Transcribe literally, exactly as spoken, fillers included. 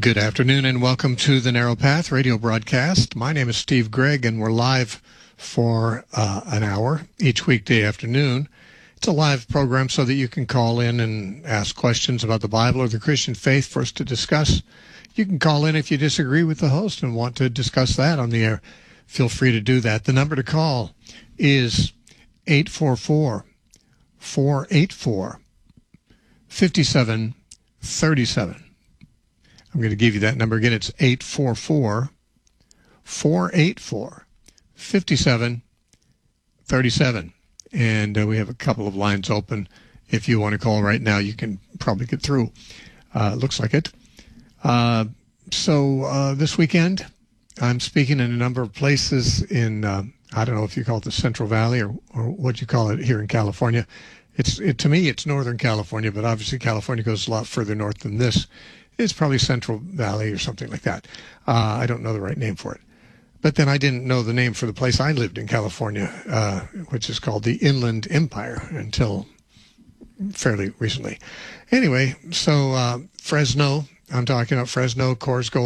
Good afternoon and welcome to the Narrow Path radio broadcast. My name is Steve Gregg and we're live for uh, an hour each weekday afternoon. It's a live program so that you can call in and ask questions about the Bible or the Christian faith for us to discuss. You can call in if you disagree with the host and want to discuss that on the air. Feel free to do that. The number to call is eight four four, four eight four, five seven three seven. I'm going to give you that number again. It's eight four four, four eight four, five seven three seven. And uh, we have a couple of lines open. If you want to call right now, you can probably get through. Uh, looks like it. Uh, so uh, this weekend, I'm speaking in a number of places in, uh, I don't know if you call it the Central Valley or, or what you call it here in California. It's it, to me, it's Northern California, but obviously California goes a lot further north than this. It's probably Central Valley or something like that. Uh, I don't know the right name for it. But then I didn't know the name for the place I lived in California, uh, which is called the Inland Empire until fairly recently. Anyway, so uh, Fresno, I'm talking about Fresno, Coors Gold.